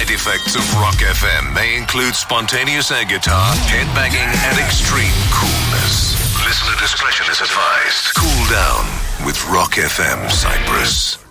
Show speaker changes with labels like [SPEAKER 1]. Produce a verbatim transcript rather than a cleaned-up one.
[SPEAKER 1] side effects of Rock F M may include spontaneous air guitar, headbanging, and extreme coolness. Listener discretion is advised. Cool down with Rock F M Cyprus.